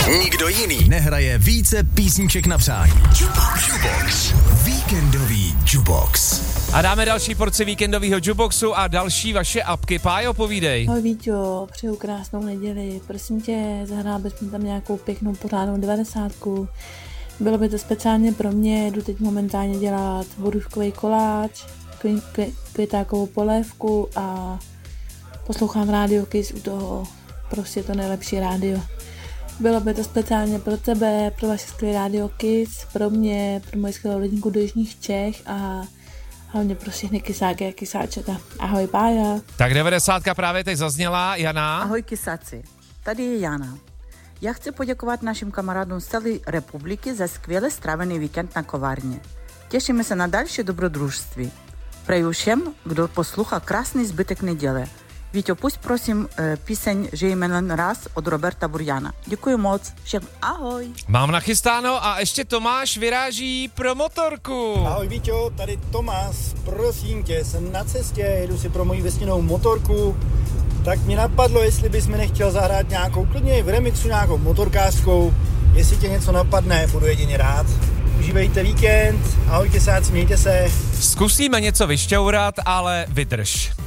Nikdo jiný nehraje více písniček na přání. Jukebox. Víkendový Jukebox. A dáme další porci víkendového Jukeboxu a další vaše apky. Pájo, povídej. Ahoj Víťo, přeju krásnou neděli. Prosím tě, zahrál bys mi tam nějakou pěknou pořádnou 90. Bylo by to speciálně pro mě, jdu teď momentálně dělat borůvkový koláč, květákovou polévku a poslouchám Radio Kiss u toho, prostě to nejlepší rádio. Bylo by to speciálně pro tebe, pro vaše skvělé Radio Kiss, pro mě, pro moji skvělou rodinku do Jižních Čech a hlavně pro všechny kysáky a kysáčata. Ahoj, Pája. Tak 90 právě teď zazněla, Jana. Ahoj kysáci, tady je Jana. Já chci poděkovat našim kamarádům z celé republiky za skvěle strávený víkend na kovárně. Těšíme se na další dobrodružství. Přeju všem, kdo poslouchá krásný zbytek neděle. Víťo, pusť prosím píseň Žijeme jen raz od Roberta Burjana. Děkuji moc, všem ahoj. Mám nachystáno a ještě Tomáš vyráží pro motorku. Ahoj Víťo, tady Tomáš, prosím tě, jsem na cestě, jedu si pro moji vesněnou motorku, tak mě napadlo, jestli bys mi nechtěl zahrát nějakou, klidně v remixu nějakou motorkářskou, jestli tě něco napadne, budu jedině rád. Užívejte víkend, ahoj kysáci, mějte se. Zkusíme něco vyšťourat, ale vydrž.